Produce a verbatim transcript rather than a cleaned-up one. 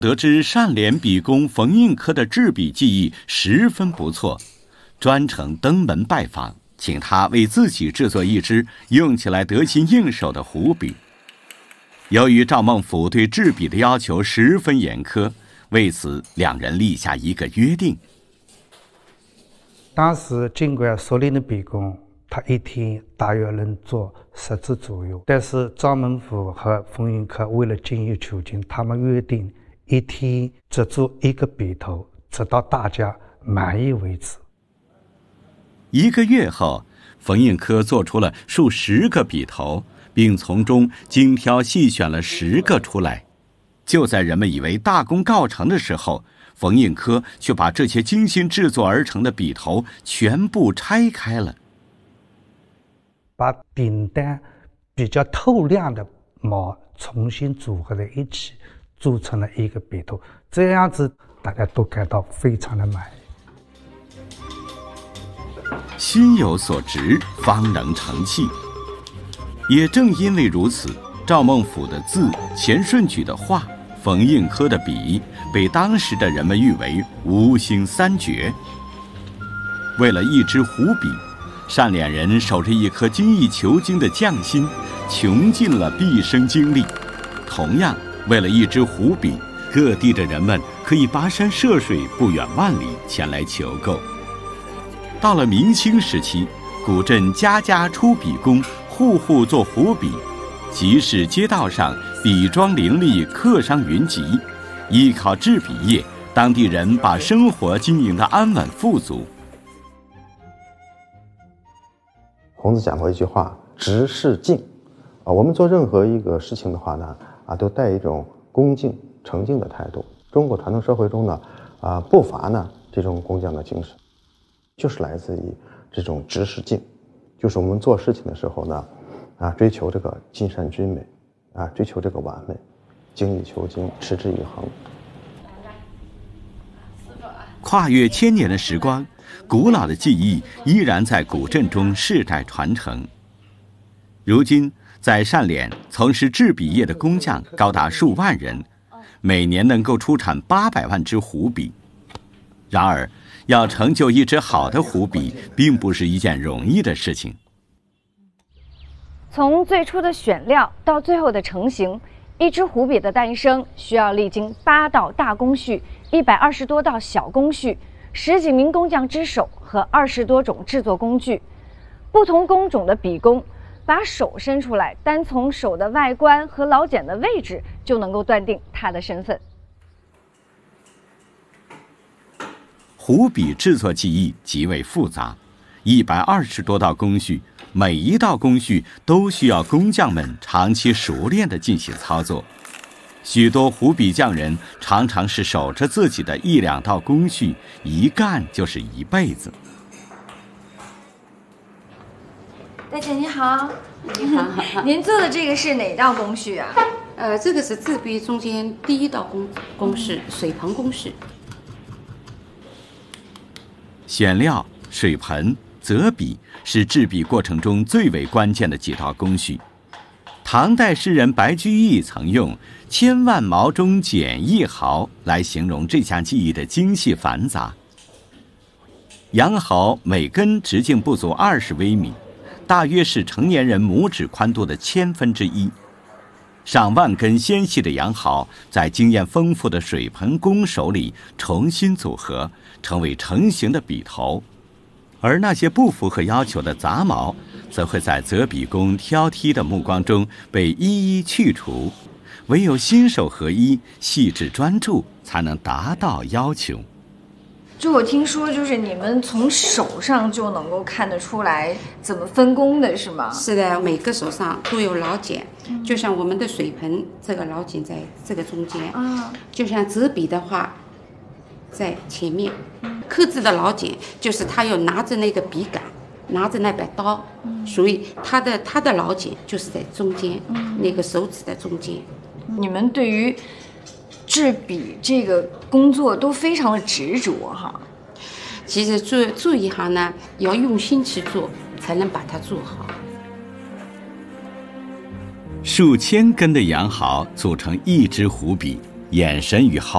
得知单联笔工冯应科的制笔技艺十分不错，专程登门拜访，请他为自己制作一支用起来得心应手的湖笔。由于赵孟俯对制笔的要求十分严苛，为此两人立下一个约定。 当时尽管熟练的笔工，他一天大约能做十支左右，但是赵孟俯和冯应科为了精益求精，他们约定一天只做一个笔头，直到大家满意为止。 一个月后，冯应科做出了数十个笔头，并从中精挑细选了十个出来。就在人们以为大功告成的时候，冯应科却把这些精心制作而成的笔头全部拆开了， 把顶端比较透亮的毛重新组合在一起，做成了一个笔头，这样子大家都感到非常的满意。 心有所值，方能成器。也正因为如此，赵孟俯的字、钱顺举的画、冯应科的笔，被当时的人们誉为吴兴三绝。为了一支湖笔，单联人守着一颗精益求精的匠心，穷尽了毕生精力。同样，为了一支湖笔，各地的人们可以跋山涉水，不远万里前来求购。到了明清时期，古镇家家出笔工，户户做湖笔，集市街道上笔庄林立，客商云集。依靠制笔业，当地人把生活经营得安稳富足。 孔子讲过一句话：“直是敬。”啊，我们做任何一个事情的话呢，啊，都带一种恭敬、诚敬的态度。中国传统社会中呢，啊，不乏呢这种工匠的精神，就是来自于这种直是敬，就是我们做事情的时候呢，啊，追求这个尽善尽美，啊，追求这个完美，精益求精，持之以恒。 跨越千年的时光，古老的技艺依然在古镇中世代传承。如今，在单联从事制笔业的工匠高达数万人，每年能够出产八百万支湖笔。然而，要成就一支好的湖笔，并不是一件容易的事情。 从最初的选料到最后的成型，一支湖笔的诞生需要历经八道大工序、一百二十多道小工序、十几名工匠之手和二十多种制作工具。不同工种的笔工把手伸出来，单从手的外观和老茧的位置就能够断定他的身份。 湖笔制作技艺极为复杂，一百二十多道工序，每一道工序都需要工匠们长期熟练地进行操作。许多湖笔匠人常常是守着自己的一两道工序，一干就是一辈子。 大姐你好，你好，您做的这个是哪道工序啊？ 呃，这个是制笔中间第一道工工序，水盆工序。 选料、水盆、择笔是制笔过程中最为关键的几道工序。唐代诗人白居易曾用“千万毛中捡一毫”来形容这项技艺的精细繁杂。羊毫每根直径不足二十微米，大约是成年人拇指宽度的千分之一。上万根纤细的羊毫在经验丰富的水盆工手里重新组合，成为成型的笔头。而那些不符合要求的杂毛，则会在择笔工挑剔的目光中被一一去除。唯有心手合一、细致专注，才能达到要求。 就我听说，就是你们从手上就能够看得出来怎么分工的，是吗？ 是的，每个手上都有老茧，嗯、就像我们的水盆，这个老茧在这个中间。啊，就像择笔的话，在前面。刻字的老茧就是他要拿着那个笔杆，拿着那把刀，嗯、所以他的他的老茧就是在中间，嗯、那个手指的中间。 你们对于制笔这个工作都非常的执着哈。 其实做做一行呢，要用心去做，才能把它做好。 数千根的羊毫组成一支湖笔，眼神与毫